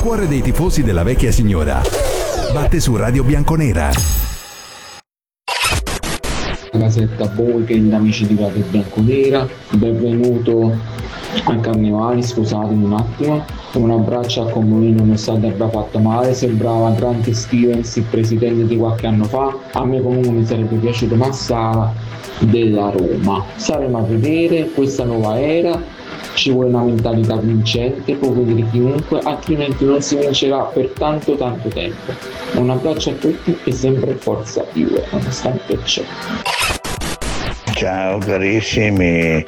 cuore dei tifosi della vecchia signora batte su Radio Bianconera. Casetta Weekend, amici di Radio Bianconera, benvenuto a Carnevali, scusatemi un attimo, un abbraccio a Comolino, non so se abbia fatto male, sembrava Grant Stevens, il presidente di qualche anno fa. A me comunque mi sarebbe piaciuto Massara della Roma. Saremo a vedere questa nuova era, ci vuole una mentalità vincente, può vedere chiunque, altrimenti non si vincerà per tanto tempo. Un abbraccio a tutti e sempre forza Juve, nonostante ciò. Ciao carissimi,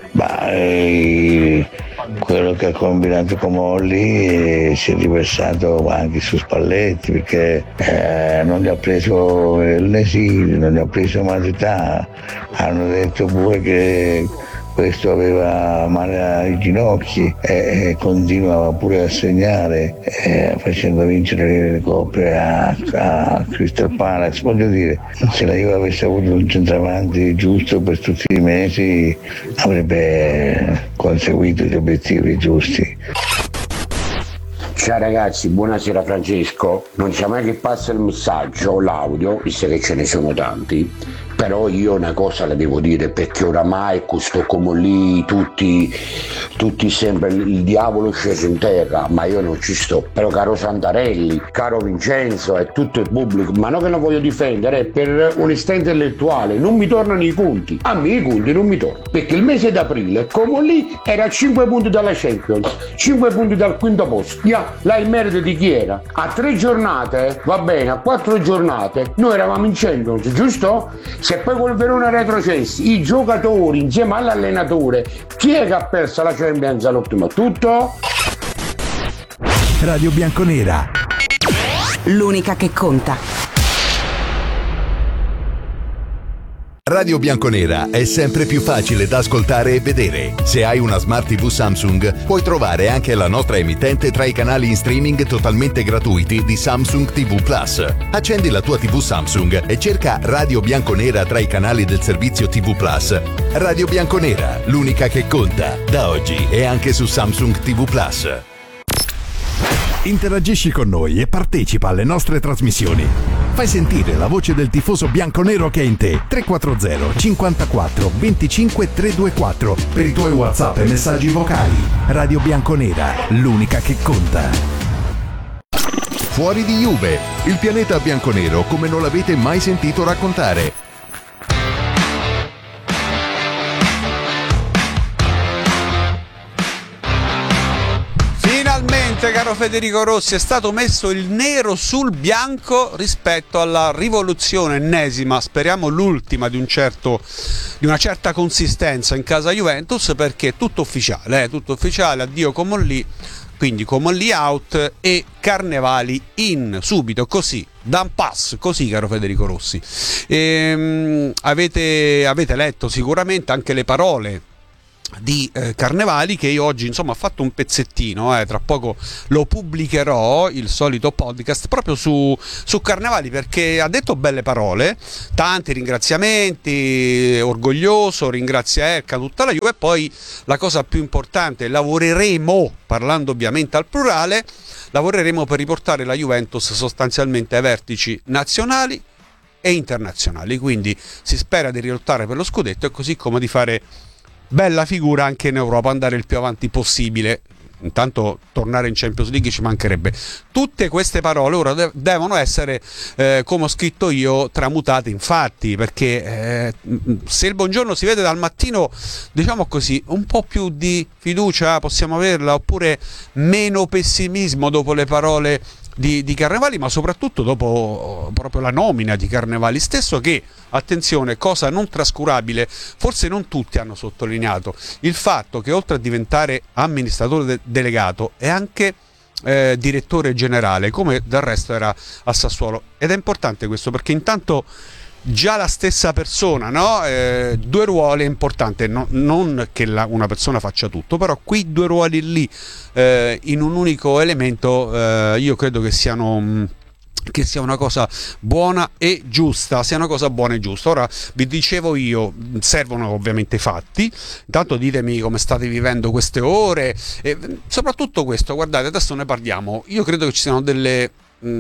quello che ha combinato Comolli si è riversato anche su Spalletti, perché non gli ha preso l'esilio, non gli ha preso Matità, hanno detto pure che questo aveva male ai ginocchi e continuava pure a segnare, facendo vincere le coppe a Crystal Palace. Voglio dire, se la Juve avesse avuto un centravanti giusto per tutti i mesi avrebbe conseguito gli obiettivi giusti. Ciao ragazzi, buonasera Francesco. Non c'è mai che passa il messaggio o l'audio, visto che ce ne sono tanti, però io una cosa la devo dire, perché oramai questo Comolli tutti sempre il diavolo sceso in terra, ma io non ci sto. Però caro Santarelli, caro Vincenzo e tutto il pubblico, ma non che non voglio difendere, per onestà intellettuale non mi tornano i punti, a me i punti non mi tornano, perché il mese d'aprile Comolli era a 5 punti dalla Champions, 5 punti dal quinto posto, là il merito di chi era? A 3 giornate, va bene, a 4 giornate noi eravamo in Champions, giusto? Se poi col Verona retrocessi, i giocatori insieme all'allenatore, chi è che ha perso la Champions all'ultimo? Tutto? Radio Bianconera, l'unica che conta. Radio Bianconera è sempre più facile da ascoltare e vedere. Se hai una Smart TV Samsung, puoi trovare anche la nostra emittente tra i canali in streaming totalmente gratuiti di Samsung TV Plus. Accendi la tua TV Samsung e cerca Radio Bianconera tra i canali del servizio TV Plus. Radio Bianconera, l'unica che conta. Da oggi è anche su Samsung TV Plus. Interagisci con noi e partecipa alle nostre trasmissioni. Fai sentire la voce del tifoso bianconero che è in te. 340 54 25 324 per i tuoi WhatsApp e messaggi vocali. Radio Bianconera, l'unica che conta. Fuori di Juve, il pianeta bianconero come non l'avete mai sentito raccontare. Finalmente, caro Federico Rossi, è stato messo il nero sul bianco rispetto alla rivoluzione ennesima, speriamo l'ultima di una certa consistenza in casa Juventus, perché è tutto ufficiale, addio Comolli, quindi Comolli out e Carnevali in, subito, così, da un pass, così, caro Federico Rossi. Avete letto sicuramente anche le parole di Carnevali, che io oggi insomma ho fatto un pezzettino, tra poco lo pubblicherò, il solito podcast proprio su Carnevali, perché ha detto belle parole, tanti ringraziamenti, orgoglioso, ringrazia Erca, tutta la Juve, e poi la cosa più importante, lavoreremo, parlando ovviamente al plurale, lavoreremo per riportare la Juventus sostanzialmente ai vertici nazionali e internazionali, quindi si spera di rilottare per lo scudetto e così come di fare bella figura anche in Europa, andare il più avanti possibile. Intanto tornare in Champions League ci mancherebbe. Tutte queste parole ora devono essere, come ho scritto io, tramutate in fatti, perché se il buongiorno si vede dal mattino, diciamo così, un po' più di fiducia possiamo averla, oppure meno pessimismo dopo le parole di Carnevali, ma soprattutto dopo proprio la nomina di Carnevali stesso, che, attenzione, cosa non trascurabile, forse non tutti hanno sottolineato il fatto che oltre a diventare amministratore delegato è anche direttore generale, come del resto era a Sassuolo, ed è importante questo perché intanto già la stessa persona, no? 2 ruoli è importante, non che una persona faccia tutto, però quei 2 ruoli lì in un unico elemento io credo che siano che sia una cosa buona e giusta, Ora vi dicevo io, servono ovviamente fatti, intanto ditemi come state vivendo queste ore e soprattutto questo, guardate, adesso ne parliamo, io credo che ci siano delle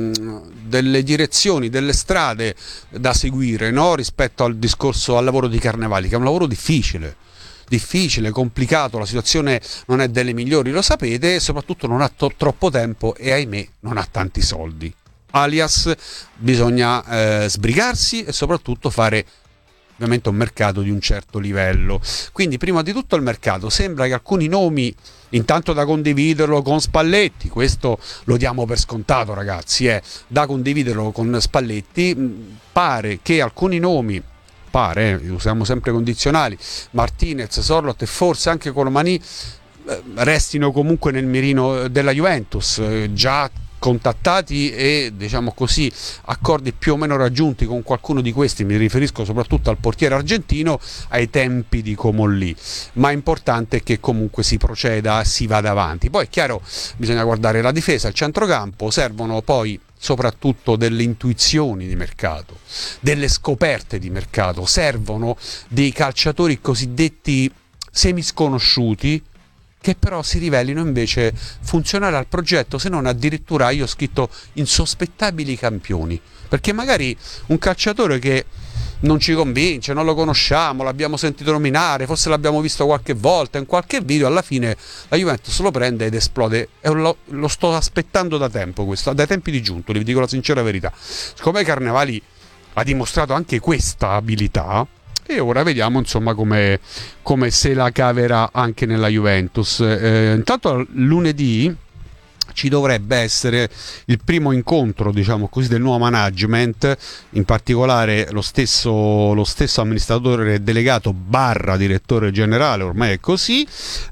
direzioni, delle strade da seguire, no? Rispetto al discorso, al lavoro di Carnevali, che è un lavoro difficile, complicato, la situazione non è delle migliori, lo sapete, e soprattutto non ha troppo tempo e ahimè non ha tanti soldi. Alias bisogna sbrigarsi e soprattutto fare ovviamente un mercato di un certo livello. Quindi prima di tutto il mercato, sembra che alcuni nomi, intanto da condividerlo con Spalletti, questo lo diamo per scontato ragazzi, da condividerlo con Spalletti, pare che alcuni nomi, usiamo sempre condizionali, Martinez, Sorloth e forse anche Colomani, restino comunque nel mirino della Juventus, già contattati e diciamo così accordi più o meno raggiunti con qualcuno di questi, mi riferisco soprattutto al portiere argentino, ai tempi di Comolli, ma è importante che comunque si proceda, si vada avanti. Poi è chiaro, bisogna guardare la difesa, il centrocampo, servono poi soprattutto delle intuizioni di mercato, delle scoperte di mercato, servono dei calciatori cosiddetti semisconosciuti che però si rivelino invece funzionali al progetto, se non addirittura, io ho scritto, insospettabili campioni, perché magari un calciatore che non ci convince, non lo conosciamo, l'abbiamo sentito nominare, forse l'abbiamo visto qualche volta in qualche video, alla fine la Juventus lo prende ed esplode, e lo sto aspettando da tempo questo, dai tempi di Giuntoli, vi dico la sincera verità. Siccome Carnevali ha dimostrato anche questa abilità, e ora vediamo insomma come se la caverà anche nella Juventus. Intanto lunedì ci dovrebbe essere il primo incontro, diciamo così, del nuovo management, in particolare lo stesso amministratore delegato / direttore generale, ormai è così.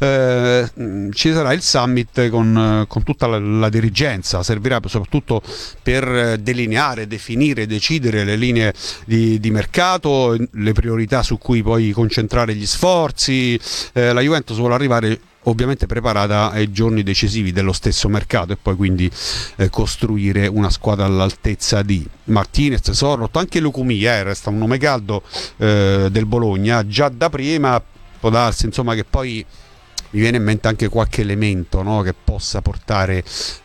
Ci sarà il summit con tutta la dirigenza, servirà soprattutto per delineare, definire, decidere le linee di mercato, le priorità su cui poi concentrare gli sforzi. La Juventus vuole arrivare ovviamente preparata ai giorni decisivi dello stesso mercato e poi quindi costruire una squadra all'altezza di Martinez, Sorloth, anche Lucumi, resta un nome caldo del Bologna, già da prima. Può darsi insomma che poi mi viene in mente anche qualche elemento, no, che possa portare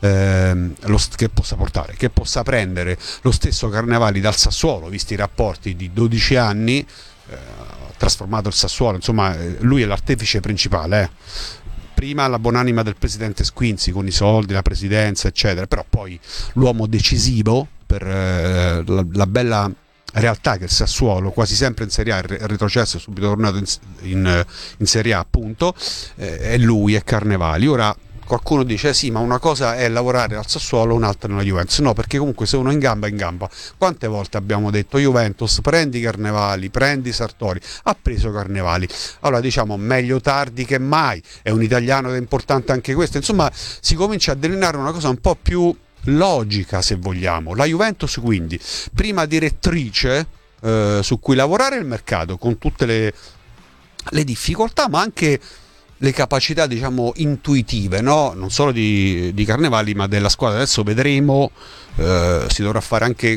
che possa prendere lo stesso Carnevali dal Sassuolo, visti i rapporti di 12 anni, trasformato il Sassuolo, insomma lui è l'artefice principale, prima la buonanima del presidente Squinzi con i soldi, la presidenza eccetera, però poi l'uomo decisivo per la bella realtà che il Sassuolo, quasi sempre in Serie A, è retrocesso, è subito tornato in Serie A appunto, è lui, è Carnevali. Ora qualcuno dice sì, ma una cosa è lavorare al Sassuolo, un'altra nella Juventus. No, perché comunque se uno è in gamba è in gamba. Quante volte abbiamo detto Juventus, prendi Carnevali, prendi Sartori, ha preso Carnevali. Allora diciamo meglio tardi che mai, è un italiano ed è importante anche questo. Insomma si comincia a delineare una cosa un po' più logica, se vogliamo. La Juventus quindi prima direttrice su cui lavorare il mercato, con tutte le difficoltà ma anche le capacità diciamo intuitive, no? Non solo di Carnevali ma della squadra. Adesso vedremo, si dovrà fare anche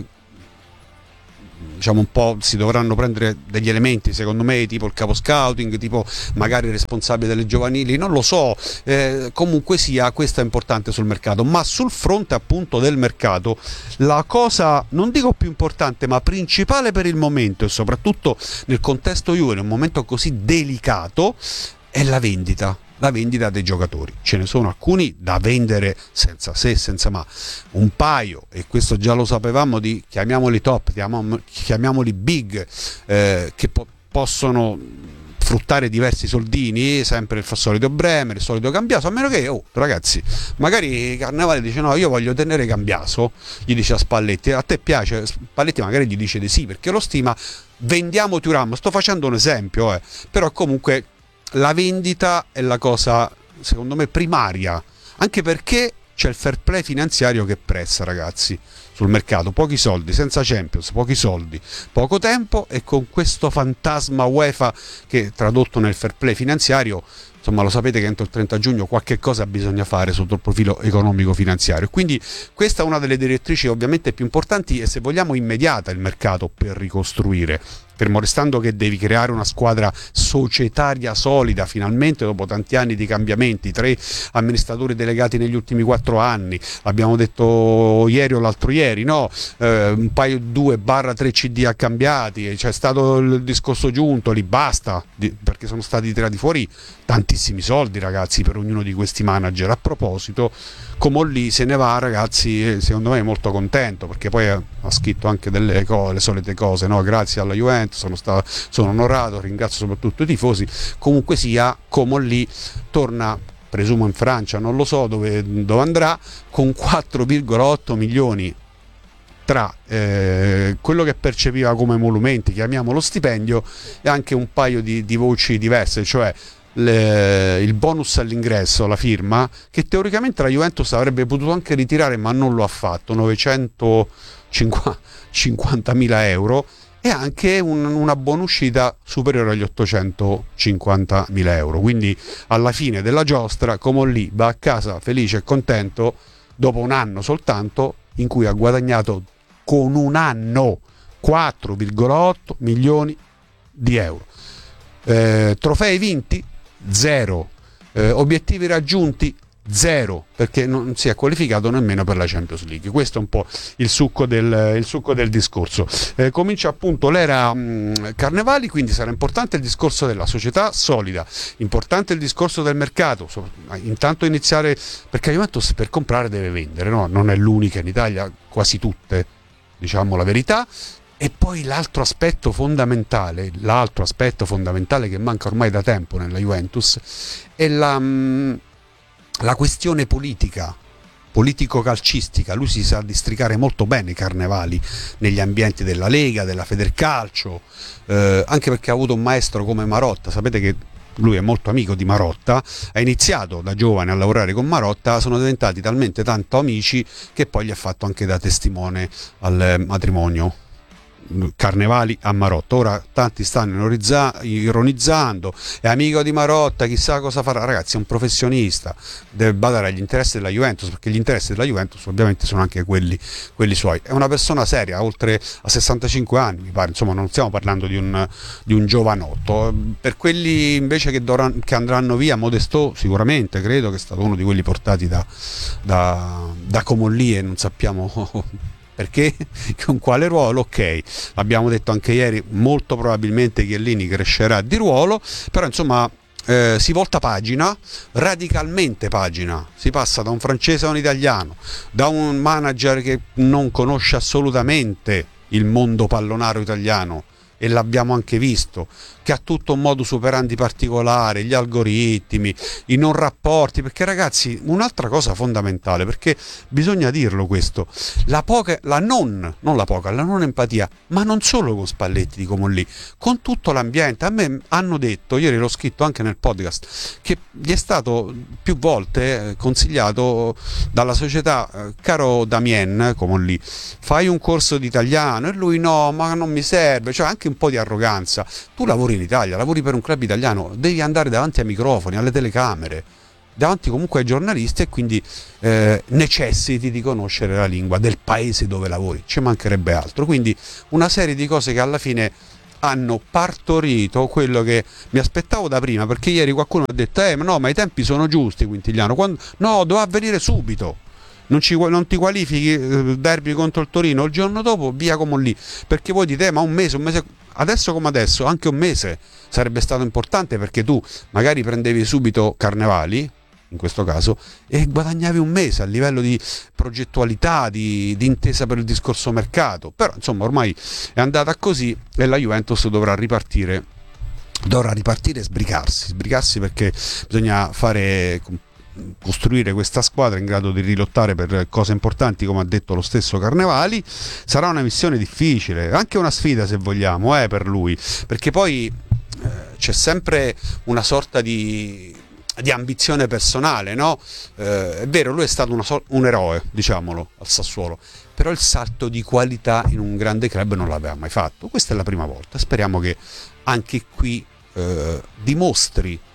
diciamo un po', si dovranno prendere degli elementi secondo me, tipo il capo scouting, tipo magari il responsabile delle giovanili, non lo so, comunque sia, questo è importante sul mercato. Ma sul fronte appunto del mercato, la cosa non dico più importante ma principale per il momento, e soprattutto nel contesto Juve, in un momento così delicato, è la vendita dei giocatori. Ce ne sono alcuni da vendere senza se, senza ma, un paio, e questo già lo sapevamo, di chiamiamoli top, chiamiamoli big, che possono fruttare diversi soldini, sempre il solito Bremer, il solito Cambiaso, a meno che, ragazzi, magari Carnevali dice no, io voglio tenere Cambiaso, gli dice a Spalletti, a te piace? Spalletti magari gli dice di sì, perché lo stima, vendiamo Thuram, sto facendo un esempio, però comunque la vendita è la cosa secondo me primaria, anche perché c'è il fair play finanziario che pressa, ragazzi, sul mercato. Pochi soldi, senza Champions, pochi soldi, poco tempo, e con questo fantasma UEFA che tradotto nel fair play finanziario insomma lo sapete che entro il 30 giugno qualche cosa bisogna fare sotto il profilo economico-finanziario. Quindi questa è una delle direttrici ovviamente più importanti e, se vogliamo, immediata il mercato per ricostruire. Fermo restando che devi creare una squadra societaria solida finalmente dopo tanti anni di cambiamenti, 3 amministratori delegati negli ultimi 4 anni, l'abbiamo detto ieri o l'altro ieri, no? Un paio 2/3 CDA cambiati, c'è stato il discorso Giuntoli, basta, perché sono stati tirati fuori tantissimi soldi, ragazzi, per ognuno di questi manager. A proposito, Comolli se ne va, ragazzi, secondo me è molto contento, perché poi ha scritto anche le solite cose, no? Grazie alla Juventus, sono onorato, ringrazio soprattutto i tifosi. Comunque sia, Comolli torna, presumo in Francia, non lo so dove andrà, con 4,8 milioni tra quello che percepiva come emolumenti, chiamiamolo stipendio, e anche un paio di voci diverse, cioè il bonus all'ingresso, la firma, che teoricamente la Juventus avrebbe potuto anche ritirare ma non lo ha fatto, 950.000 euro, e anche una buonuscita superiore agli 850.000 euro. Quindi alla fine della giostra Comolli va a casa felice e contento dopo un anno soltanto in cui ha guadagnato, con un anno, 4,8 milioni di euro. Trofei vinti? 0. Obiettivi raggiunti? 0, perché non si è qualificato nemmeno per la Champions League. Questo è un po' il succo del discorso. Comincia appunto l'era Carnevali, quindi sarà importante il discorso della società solida, importante il discorso del mercato, intanto iniziare, perché la Juventus per comprare deve vendere, no? Non è l'unica in Italia, quasi tutte, diciamo la verità. E poi l'altro aspetto fondamentale che manca ormai da tempo nella Juventus è la questione politico-calcistica. Lui si sa districare molto bene Carnevali negli ambienti della Lega, della Federcalcio, anche perché ha avuto un maestro come Marotta. Sapete che lui è molto amico di Marotta, ha iniziato da giovane a lavorare con Marotta, sono diventati talmente tanto amici che poi gli ha fatto anche da testimone al matrimonio Carnevali a Marotta. Ora tanti stanno ironizzando, è amico di Marotta, chissà cosa farà. Ragazzi, è un professionista, deve badare agli interessi della Juventus, perché gli interessi della Juventus ovviamente sono anche quelli suoi. È una persona seria, oltre a 65 anni mi pare, insomma non stiamo parlando di un giovanotto. Per quelli invece che andranno via, Modesto sicuramente, credo che è stato uno di quelli portati da Comolli, e non sappiamo perché, con quale ruolo. Ok, l'abbiamo detto anche ieri, molto probabilmente Chiellini crescerà di ruolo, però insomma si volta pagina, radicalmente pagina, si passa da un francese a un italiano, da un manager che non conosce assolutamente il mondo pallonaro italiano, e l'abbiamo anche visto, che ha tutto un modus operandi particolare, gli algoritmi, i non rapporti, perché ragazzi, un'altra cosa fondamentale, perché bisogna dirlo questo, la non empatia, ma non solo con Spalletti di Comolli, con tutto l'ambiente. A me hanno detto, ieri l'ho scritto anche nel podcast, che gli è stato più volte consigliato dalla società, caro Damien Comolli, fai un corso di italiano, e lui no, ma non mi serve, cioè anche un po' di arroganza. Tu lavori in Italia, lavori per un club italiano, devi andare davanti ai microfoni, alle telecamere, davanti comunque ai giornalisti, e quindi necessiti di conoscere la lingua del paese dove lavori, ci mancherebbe altro. Quindi una serie di cose che alla fine hanno partorito quello che mi aspettavo da prima, perché ieri qualcuno ha detto ma i tempi sono giusti, Quintigliano, no, doveva avvenire subito. Non ti qualifichi, derby contro il Torino, il giorno dopo via Comolli, perché voi dite ma un mese, adesso come adesso, anche un mese sarebbe stato importante, perché tu magari prendevi subito Carnevali, in questo caso, e guadagnavi un mese a livello di progettualità, di intesa per il discorso mercato. Però insomma ormai è andata così, e la Juventus dovrà ripartire e sbrigarsi, perché bisogna costruire questa squadra in grado di rilottare per cose importanti, come ha detto lo stesso Carnevali. Sarà una missione difficile, anche una sfida se vogliamo, per lui, perché poi c'è sempre una sorta di ambizione personale, no? È vero, lui è stato un eroe, diciamolo, al Sassuolo, però il salto di qualità in un grande club non l'aveva mai fatto. Questa è la prima volta, speriamo che anche qui dimostri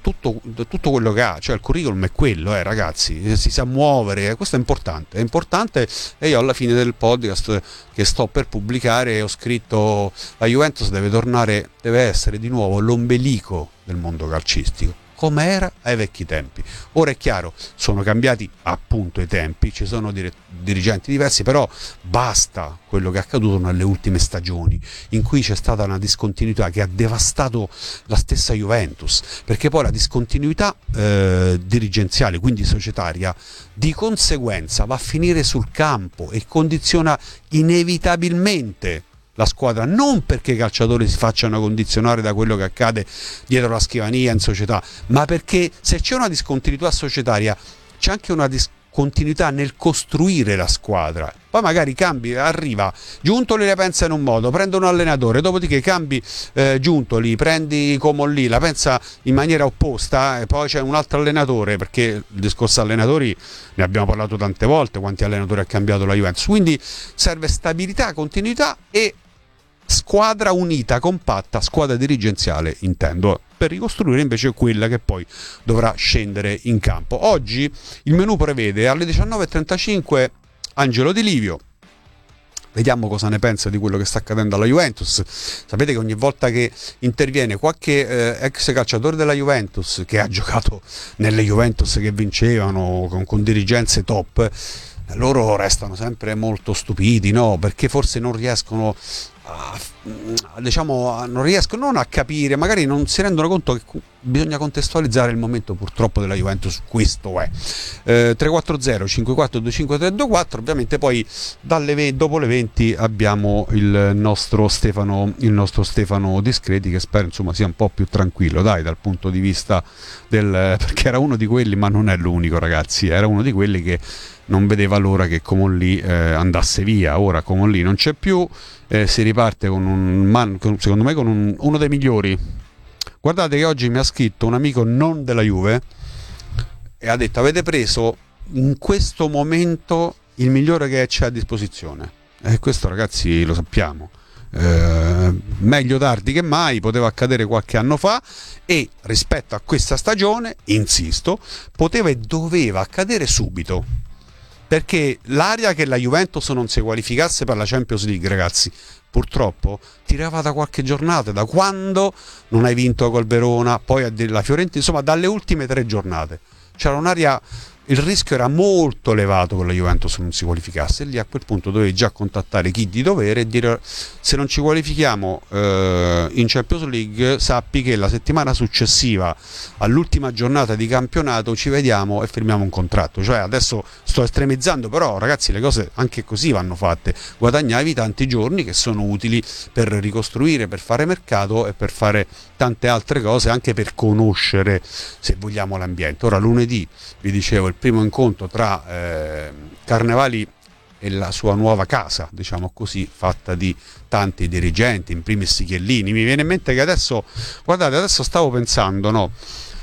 tutto quello che ha, cioè il curriculum è quello, ragazzi, si sa muovere, questo è importante. E io alla fine del podcast che sto per pubblicare ho scritto: la Juventus deve essere di nuovo l'ombelico del mondo calcistico, come era ai vecchi tempi. Ora è chiaro, sono cambiati appunto i tempi, ci sono dirigenti diversi, però basta quello che è accaduto nelle ultime stagioni, in cui c'è stata una discontinuità che ha devastato la stessa Juventus, perché poi la discontinuità dirigenziale, quindi societaria, di conseguenza va a finire sul campo e condiziona inevitabilmente la squadra, non perché i calciatori si facciano condizionare da quello che accade dietro la scrivania in società, ma perché se c'è una discontinuità societaria c'è anche una discontinuità nel costruire la squadra. Poi magari cambi, arriva Giuntoli, la pensa in un modo, prende un allenatore, dopodiché cambi Giuntoli, prendi Comolli, la pensa in maniera opposta, e poi c'è un altro allenatore, perché il discorso allenatori ne abbiamo parlato tante volte, quanti allenatori ha cambiato la Juventus, quindi serve stabilità, continuità e squadra unita, compatta, squadra dirigenziale intendo, per ricostruire invece quella che poi dovrà scendere in campo. Oggi il menù prevede alle 19.35 Angelo Di Livio. Vediamo cosa ne pensa di quello che sta accadendo alla Juventus. Sapete che ogni volta che interviene qualche ex calciatore della Juventus che ha giocato nelle Juventus che vincevano con dirigenze top, loro restano sempre molto stupiti, no? Perché forse non riescono non a capire, magari non si rendono conto che bisogna contestualizzare il momento purtroppo della Juventus, questo è. 340 54 25 324, ovviamente poi dopo le 20 abbiamo il nostro Stefano Discreti, che spero insomma sia un po' più tranquillo, dai, dal punto di vista perché era uno di quelli, ma non è l'unico, ragazzi, era uno di quelli che non vedeva l'ora che Comolli andasse via. Ora Comolli non c'è più, si riparte secondo me con uno dei migliori. Guardate che oggi mi ha scritto un amico non della Juve e ha detto: avete preso in questo momento il migliore che c'è a disposizione, e questo, ragazzi, lo sappiamo. Meglio tardi che mai, poteva accadere qualche anno fa, e rispetto a questa stagione, insisto, poteva e doveva accadere subito, perché l'aria che la Juventus non si qualificasse per la Champions League, ragazzi, purtroppo tirava da qualche giornata, da quando non hai vinto col Verona, poi la Fiorentina, insomma dalle ultime 3 giornate c'era un'aria, il rischio era molto elevato che la Juventus non si qualificasse, e lì a quel punto dovevi già contattare chi di dovere e dire: se non ci qualifichiamo in Champions League, sappi che la settimana successiva all'ultima giornata di campionato ci vediamo e firmiamo un contratto. Cioè, adesso sto estremizzando, però ragazzi, le cose anche così vanno fatte. Guadagnavi tanti giorni che sono utili per ricostruire, per fare mercato e per fare tante altre cose, anche per conoscere, se vogliamo, l'ambiente. Ora lunedì, vi dicevo, il primo incontro tra Carnevali e la sua nuova casa, diciamo così, fatta di tanti dirigenti, in primis Chiellini. Mi viene in mente che adesso stavo pensando, no,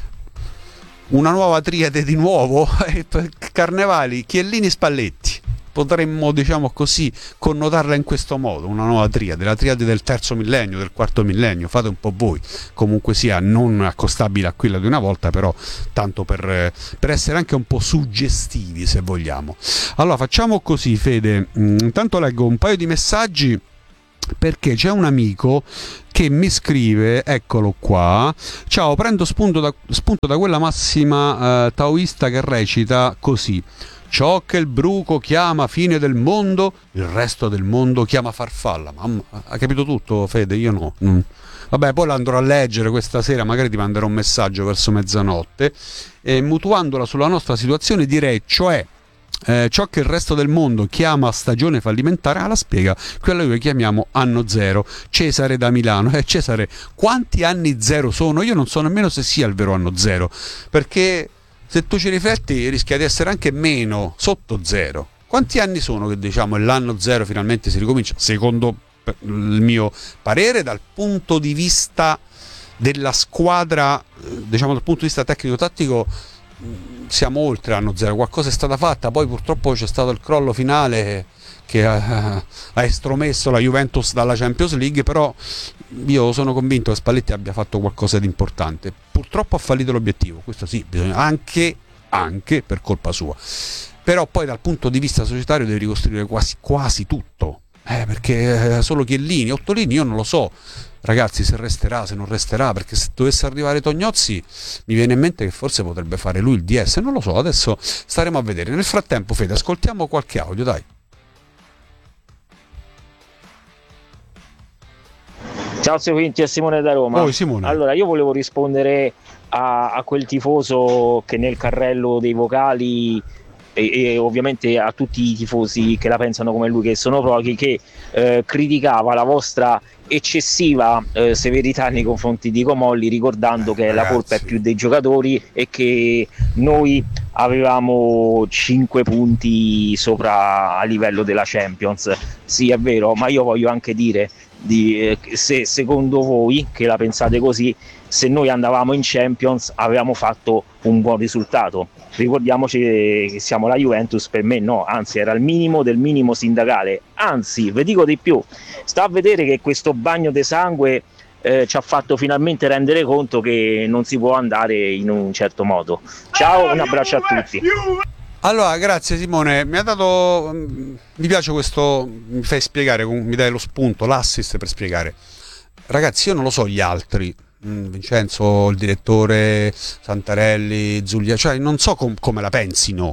una nuova triade di nuovo, Carnevali, Chiellini, Spalletti. Potremmo, diciamo così, connotarla in questo modo, una nuova triade, la triade del terzo millennio, del quarto millennio, fate un po' voi, comunque sia non accostabile a quella di una volta, però tanto per essere anche un po' suggestivi, se vogliamo. Allora facciamo così, Fede, intanto leggo un paio di messaggi, perché c'è un amico che mi scrive, eccolo qua: ciao, prendo spunto da quella massima taoista che recita così: ciò che il bruco chiama fine del mondo, il resto del mondo chiama farfalla. Mamma, ha capito tutto, Fede? Io no. Vabbè, poi la andrò a leggere questa sera, magari ti manderò un messaggio verso mezzanotte, e mutuandola sulla nostra situazione direi, cioè, ciò che il resto del mondo chiama stagione fallimentare, la spiega quella che chiamiamo anno zero. Cesare da Milano. Cesare, quanti anni zero sono? Io non so nemmeno se sia il vero anno zero, perché se tu ci rifletti rischia di essere anche meno, sotto zero. Quanti anni sono che, diciamo, l'anno zero finalmente si ricomincia? Secondo il mio parere, dal punto di vista della squadra, diciamo dal punto di vista tecnico-tattico, siamo oltre l'anno zero. Qualcosa è stata fatta, poi purtroppo c'è stato il crollo finale che ha estromesso la Juventus dalla Champions League, però io sono convinto che Spalletti abbia fatto qualcosa di importante. Purtroppo ha fallito l'obiettivo, questo sì, bisogna anche per colpa sua, però poi dal punto di vista societario devi ricostruire quasi tutto, perché solo Chiellini, Ottolini io non lo so ragazzi se resterà, se non resterà, perché se dovesse arrivare Tognozzi mi viene in mente che forse potrebbe fare lui il DS, non lo so, adesso staremo a vedere. Nel frattempo, Fede, ascoltiamo qualche audio, dai. Ciao Quinti, è Simone da Roma. Oh, Simone. Allora, io volevo rispondere a quel tifoso che nel carrello dei vocali e ovviamente a tutti i tifosi che la pensano come lui, che sono pochi, che criticava la vostra eccessiva severità nei confronti di Comolli, ricordando che la colpa è più dei giocatori e che noi avevamo 5 punti sopra a livello della Champions. Sì, è vero, ma io voglio anche dire se secondo voi, che la pensate così, se noi andavamo in Champions avevamo fatto un buon risultato. Ricordiamoci che siamo la Juventus, per me no, anzi era il minimo del minimo sindacale, anzi vi dico di più, sta a vedere che questo bagno di sangue ci ha fatto finalmente rendere conto che non si può andare in un certo modo. Ciao, un abbraccio a tutti. Allora, grazie Simone, mi piace questo, mi fai spiegare, mi dai lo spunto, l'assist per spiegare. Ragazzi, io non lo so gli altri, Vincenzo, il direttore, Santarelli, Zulia, cioè non so come la pensino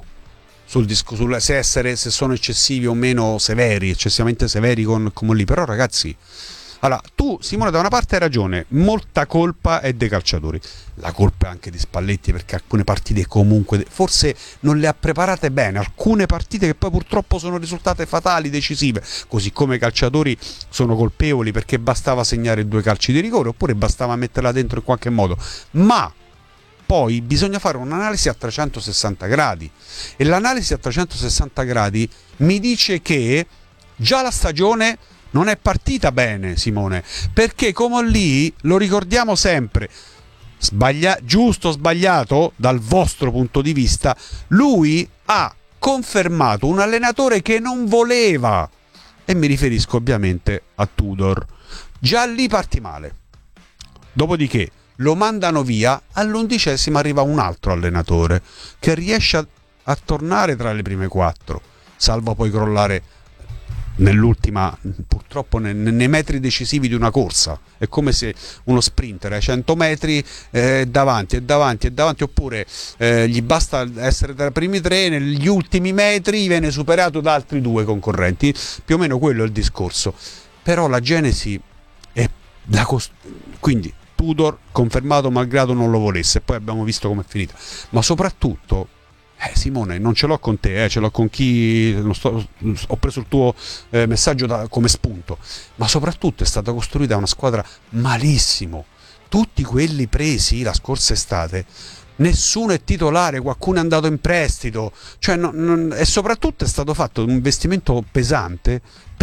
se sono eccessivi o meno severi, eccessivamente severi con lì, però ragazzi, allora tu Simone da una parte hai ragione, molta colpa è dei calciatori, la colpa è anche di Spalletti, perché alcune partite comunque forse non le ha preparate bene, alcune partite che poi purtroppo sono risultate fatali, decisive, così come i calciatori sono colpevoli perché bastava segnare 2 calci di rigore oppure bastava metterla dentro in qualche modo, ma poi bisogna fare un'analisi a 360 gradi e l'analisi a 360 gradi mi dice che già la stagione non è partita bene, Simone, perché come lì lo ricordiamo sempre, giusto o sbagliato dal vostro punto di vista, lui ha confermato un allenatore che non voleva, e mi riferisco ovviamente a Tudor. Già lì parti male, dopodiché lo mandano via, all'11° arriva un altro allenatore che riesce a tornare tra le prime 4, salvo poi crollare nell'ultima, purtroppo nei metri decisivi di una corsa. È come se uno sprinter ai 100 metri davanti, oppure gli basta essere tra i primi 3, negli ultimi metri viene superato da altri 2 concorrenti, più o meno quello è il discorso. Però la genesi è quindi Tudor confermato malgrado non lo volesse, poi abbiamo visto com'è finita, ma soprattutto Simone, non ce l'ho con te, ce l'ho con chi ho preso il tuo messaggio come spunto, ma soprattutto è stata costruita una squadra malissimo. Tutti quelli presi la scorsa estate, nessuno è titolare, qualcuno è andato in prestito, cioè e soprattutto è stato fatto un investimento pesante,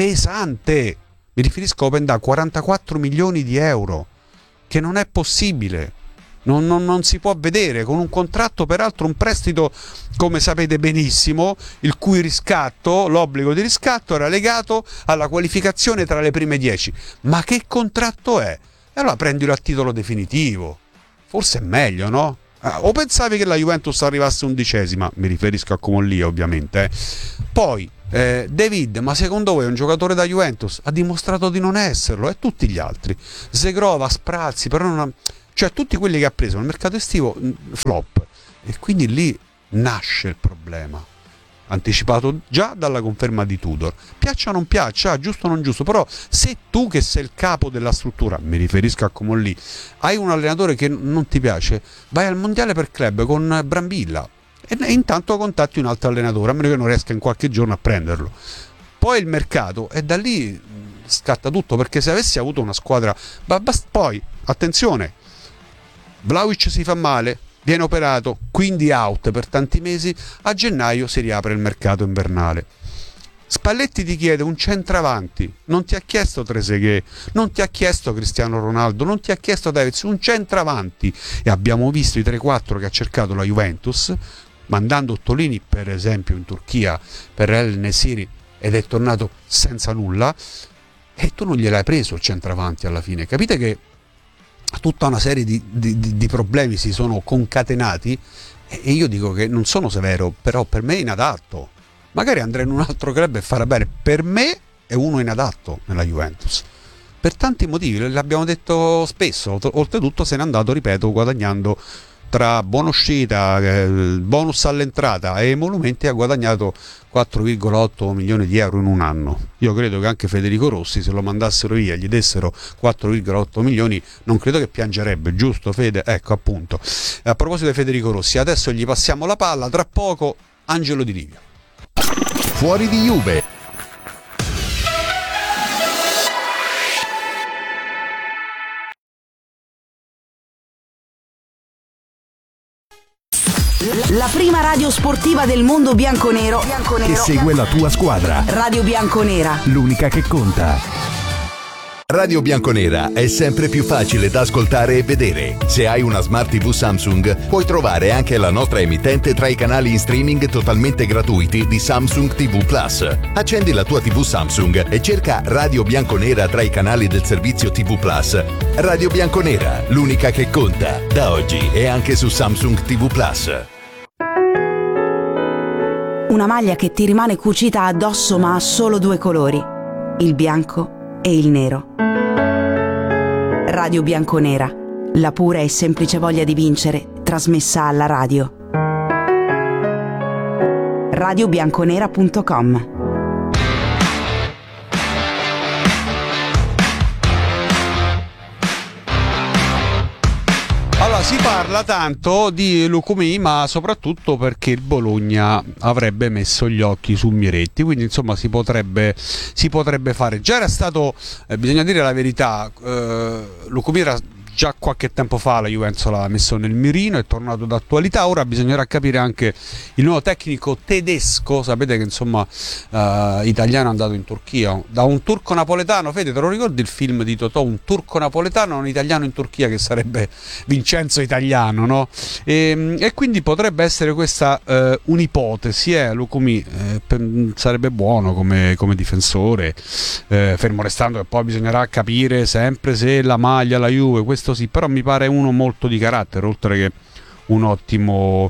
mi riferisco a Open Da, 44 milioni di euro, che non è possibile. Non si può vedere, con un contratto, peraltro un prestito, come sapete benissimo, il cui l'obbligo di riscatto era legato alla qualificazione tra le prime 10. Ma che contratto è? E allora prendilo a titolo definitivo, forse è meglio, no? O pensavi che la Juventus arrivasse 11ª? Mi riferisco a Comolli ovviamente. Poi David, ma secondo voi è un giocatore da Juventus? Ha dimostrato di non esserlo, e tutti gli altri, Zegrova, Sprazzi, però non ha... Cioè tutti quelli che ha preso nel mercato estivo, flop, e quindi lì nasce il problema, anticipato già dalla conferma di Tudor. Piaccia o non piaccia, giusto o non giusto, però se tu che sei il capo della struttura, mi riferisco a Comolli, hai un allenatore che non ti piace, vai al mondiale per club con Brambilla e intanto contatti un altro allenatore, a meno che non riesca in qualche giorno a prenderlo. Poi il mercato, e da lì scatta tutto, perché se avessi avuto una squadra... Poi, attenzione, Vlahovic si fa male, viene operato, quindi out per tanti mesi, a gennaio si riapre il mercato invernale. Spalletti ti chiede un centravanti, non ti ha chiesto Trezeguet, non ti ha chiesto Cristiano Ronaldo, non ti ha chiesto Davids, un centravanti, e abbiamo visto i 3-4 che ha cercato la Juventus, mandando Ottolini per esempio in Turchia per El Nesiri, ed è tornato senza nulla, e tu non gliel'hai preso il centravanti alla fine. Capite che tutta una serie di problemi si sono concatenati, e io dico che non sono severo, però per me è inadatto. Magari andrà in un altro club e farà bene. Per me è uno inadatto nella Juventus, per tanti motivi, l'abbiamo detto spesso. Oltretutto se n'è andato, ripeto, guadagnando, tra buona uscita, bonus all'entrata e emolumenti, ha guadagnato 4,8 milioni di euro in un anno. Io credo che anche Federico Rossi, se lo mandassero via, gli dessero 4,8 milioni, non credo che piangerebbe, giusto Fede? Ecco, appunto. A proposito di Federico Rossi, adesso gli passiamo la palla, tra poco Angelo Di Livio. Fuori di Juve. La prima radio sportiva del mondo bianconero che segue la tua squadra. Radio Bianconera. L'unica che conta. Radio Bianconera è sempre più facile da ascoltare e vedere. Se hai una Smart TV Samsung, puoi trovare anche la nostra emittente tra i canali in streaming totalmente gratuiti di Samsung TV Plus. Accendi la tua TV Samsung e cerca Radio Bianconera tra i canali del servizio TV Plus. Radio Bianconera, l'unica che conta. Da oggi è anche su Samsung TV Plus. Una maglia che ti rimane cucita addosso ma ha solo due colori, il bianco e il nero. Radio Bianconera, la pura e semplice voglia di vincere trasmessa alla radio. radiobianconera.com. Si parla tanto di Lucumí, ma soprattutto perché il Bologna avrebbe messo gli occhi su Miretti, quindi insomma si potrebbe fare. Già era stato, bisogna dire la verità, Lucumí era già qualche tempo fa, la Juventus l'ha messo nel mirino, è tornato d'attualità. Ora bisognerà capire anche il nuovo tecnico tedesco. Sapete che insomma italiano è andato in Turchia da un turco napoletano. Fede, te lo ricordi il film di Totò, un turco napoletano, un italiano in Turchia, che sarebbe Vincenzo Italiano, no? E quindi potrebbe essere questa un'ipotesi. Lucumí sarebbe buono come difensore, fermo restando che poi bisognerà capire sempre se la maglia, la Juve, questo sì, però mi pare uno molto di carattere, oltre che un ottimo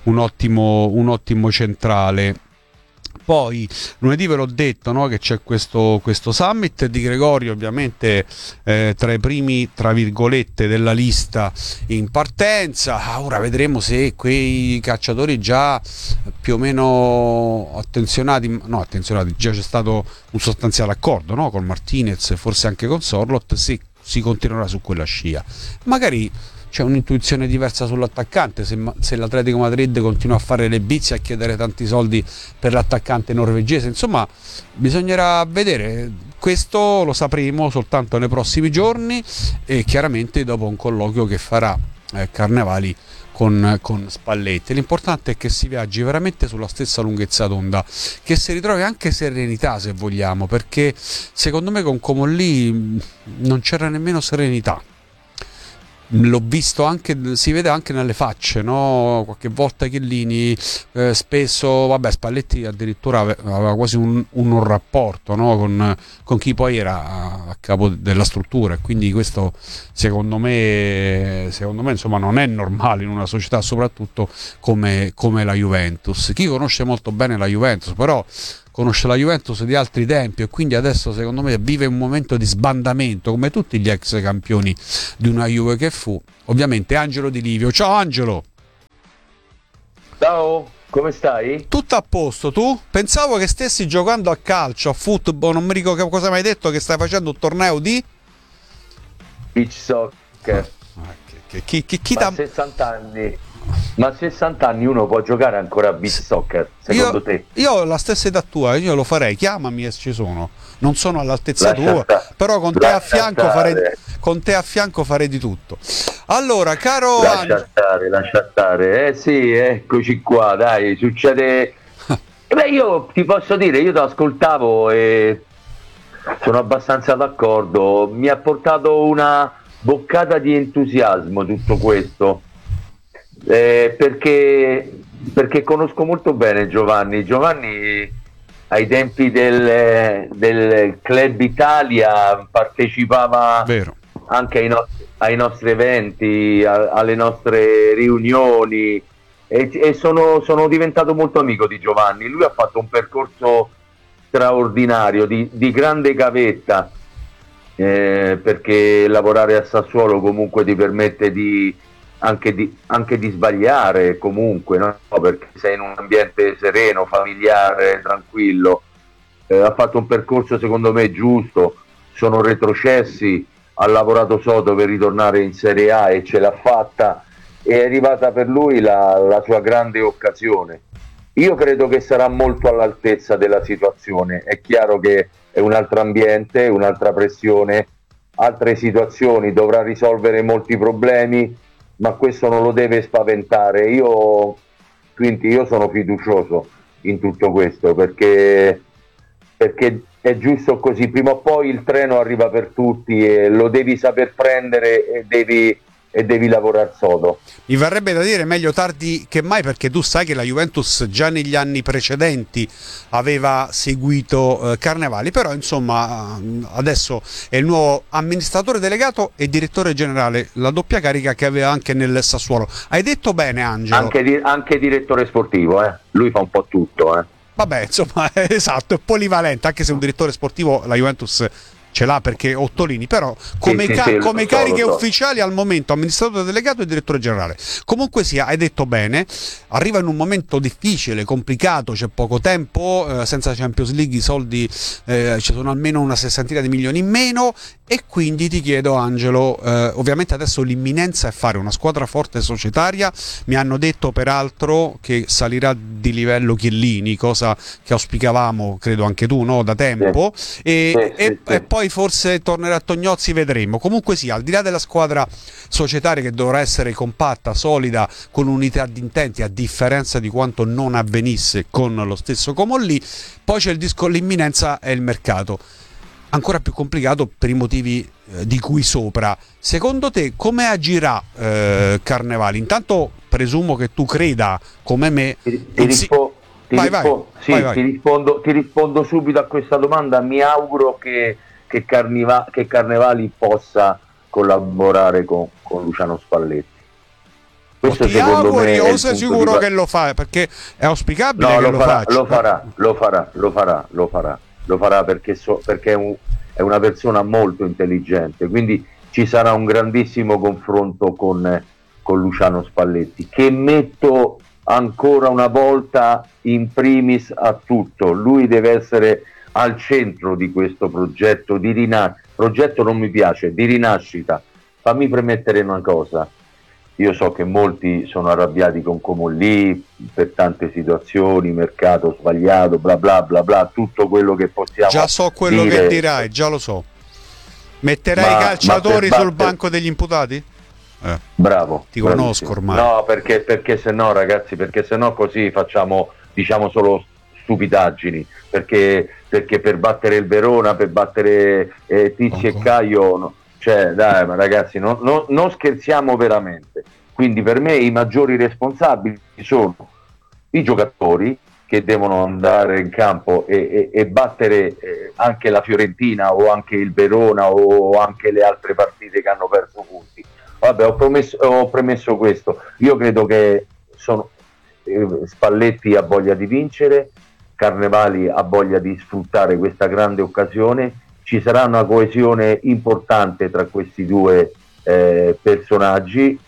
centrale. Poi lunedì ve l'ho detto, no, che c'è questo summit di Gregorio, ovviamente tra i primi, tra virgolette, della lista in partenza. Ora vedremo se quei calciatori già più o meno attenzionati, già c'è stato un sostanziale accordo, no, con Martinez, forse anche con Sorloth, se si continuerà su quella scia. Magari c'è un'intuizione diversa sull'attaccante, se l'Atletico Madrid continua a fare le bizze, a chiedere tanti soldi per l'attaccante norvegese. Insomma, bisognerà vedere. Questo lo sapremo soltanto nei prossimi giorni, e chiaramente dopo un colloquio che farà Carnevali con Spalletti. L'importante è che si viaggi veramente sulla stessa lunghezza d'onda, che si ritrovi anche serenità, se vogliamo, perché secondo me con Comolli non c'era nemmeno serenità. L'ho visto anche, si vede anche nelle facce, no? Qualche volta Chiellini, spesso, vabbè, Spalletti addirittura aveva quasi un rapporto, no? con chi poi era a capo della struttura, e quindi questo secondo me insomma non è normale in una società, soprattutto come la Juventus. Chi conosce molto bene la Juventus, però conosce la Juventus di altri tempi, e quindi adesso secondo me vive un momento di sbandamento, come tutti gli ex campioni di una Juve che fu. Ovviamente Angelo Di Livio. Ciao Angelo! Ciao, come stai? Tutto a posto, tu? Pensavo che stessi giocando a calcio, a football, non mi ricordo cosa mi hai detto, che stai facendo un torneo di beach soccer. Chi Ma 60 anni. Ma a 60 anni uno può giocare ancora a beach soccer, secondo te? Io ho la stessa età tua, io lo farei, chiamami e ci sono. Non sono all'altezza tua, però con te a fianco farei di tutto. Allora, caro lascia stare. Sì, eccoci qua, dai, succede. Beh, io ti posso dire, io ti ascoltavo e sono abbastanza d'accordo. Mi ha portato una boccata di entusiasmo tutto questo. Perché conosco molto bene Giovanni ai tempi del Club Italia partecipava anche ai nostri eventi, alle nostre riunioni, e sono diventato molto amico di Giovanni. Lui ha fatto un percorso straordinario, di grande gavetta, perché lavorare a Sassuolo comunque ti permette anche di sbagliare comunque, no? Perché sei in un ambiente sereno, familiare, tranquillo. Ha fatto un percorso secondo me giusto, sono retrocessi, ha lavorato sodo per ritornare in Serie A e ce l'ha fatta, è arrivata per lui la sua grande occasione. Io credo che sarà molto all'altezza della situazione. È chiaro che è un altro ambiente, un'altra pressione, altre situazioni, dovrà risolvere molti problemi, ma questo non lo deve spaventare. Io sono fiducioso in tutto questo, perché è giusto così. Prima o poi il treno arriva per tutti e lo devi saper prendere e devi lavorare sodo. Mi verrebbe da dire meglio tardi che mai, perché tu sai che la Juventus già negli anni precedenti aveva seguito Carnevali, però insomma adesso è il nuovo amministratore delegato e direttore generale, la doppia carica che aveva anche nel Sassuolo. Hai detto bene, Angelo. Anche direttore sportivo, lui fa un po' tutto. Vabbè, insomma, esatto, è polivalente, anche se un direttore sportivo la Juventus ce l'ha perché Ottolini, però come cariche ufficiali al momento amministratore delegato e direttore generale. Comunque sia, hai detto bene, arriva in un momento difficile, complicato, c'è poco tempo, senza Champions League i soldi ci sono almeno una sessantina di milioni in meno, e quindi ti chiedo, Angelo, ovviamente adesso l'imminenza è fare una squadra forte societaria. Mi hanno detto peraltro che salirà di livello Chiellini, cosa che auspicavamo, credo anche tu, no? Da tempo, e poi forse tornerà Tognozzi, vedremo. Comunque sia, al di là della squadra societaria che dovrà essere compatta, solida, con unità di intenti, a differenza di quanto non avvenisse con lo stesso Comolli, poi c'è il disco, l'imminenza è il mercato, ancora più complicato per i motivi di cui sopra. Secondo te come agirà Carnevali? Intanto presumo che tu creda come me. Ti rispondo subito a questa domanda. Mi auguro che Carnevali possa collaborare con Luciano Spalletti. Questo ti auguri o sei sicuro che lo fa? Perché è auspicabile che lo faccia. Lo farà perché è una persona molto intelligente, quindi ci sarà un grandissimo confronto con Luciano Spalletti, che metto ancora una volta in primis a tutto. Lui deve essere al centro di questo progetto di progetto non mi piace, di rinascita. Fammi premettere una cosa: io so che molti sono arrabbiati con Comolli per tante situazioni, mercato sbagliato, bla bla bla bla, tutto quello che possiamo già so quello dire. Che dirai, già lo so. Metterai i calciatori sul banco degli imputati? Bravo. Ti conosco ormai. No, perché se no, ragazzi, perché se no così diciamo solo stupidaggini, perché per battere il Verona, per battere Tizi e Caio, no. Cioè dai, ma ragazzi, non scherziamo veramente. Quindi per me i maggiori responsabili sono i giocatori, che devono andare in campo e battere anche la Fiorentina o anche il Verona o anche le altre partite che hanno perso punti. Vabbè, ho premesso questo. Io credo che Spalletti ha voglia di vincere, Carnevali ha voglia di sfruttare questa grande occasione. Ci sarà una coesione importante tra questi due personaggi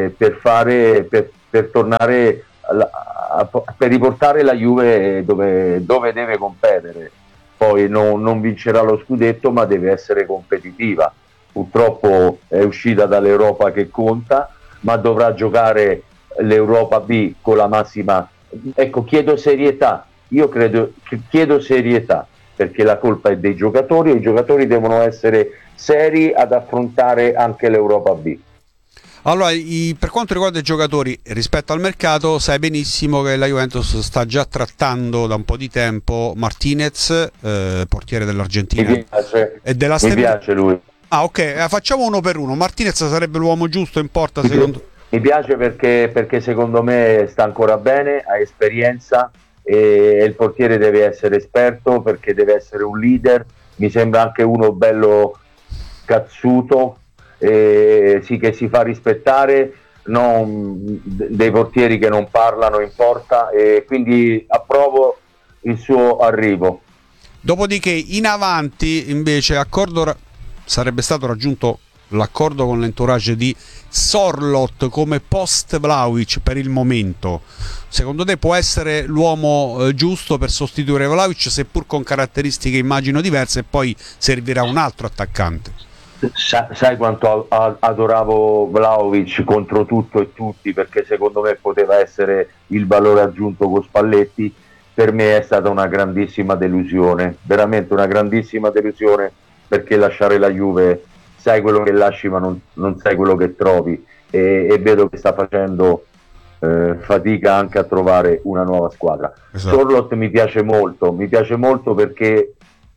per tornare per riportare la Juve dove deve competere. Poi non vincerà lo scudetto, ma deve essere competitiva. Purtroppo è uscita dall'Europa che conta, ma dovrà giocare l'Europa B con la massima. Ecco, chiedo serietà. Io chiedo serietà, perché la colpa è dei giocatori e i giocatori devono essere seri ad affrontare anche l'Europa B. Allora, per quanto riguarda i giocatori rispetto al mercato, sai benissimo che la Juventus sta già trattando da un po' di tempo Martinez, portiere dell'Argentina. Mi piace lui. Ah, ok, facciamo uno per uno. Martinez sarebbe l'uomo giusto in porta, secondo? Mi piace perché secondo me sta ancora bene, ha esperienza, e il portiere deve essere esperto perché deve essere un leader, mi sembra anche uno bello cazzuto, sì, che si fa rispettare, non dei portieri che non parlano in porta, e quindi approvo il suo arrivo. Dopodiché in avanti invece sarebbe stato raggiunto l'accordo con l'entourage di Sorloth come post Vlahovic per il momento. Secondo te può essere l'uomo giusto per sostituire Vlahovic, seppur con caratteristiche immagino diverse, e poi servirà un altro attaccante? Sai quanto adoravo Vlahovic contro tutto e tutti, perché secondo me poteva essere il valore aggiunto con Spalletti. Per me è stata una grandissima delusione, veramente una grandissima delusione, perché lasciare la Juve, sai quello che lasci ma non sai quello che trovi, e vedo che sta facendo fatica anche a trovare una nuova squadra. Esatto. Sorloth mi piace molto perché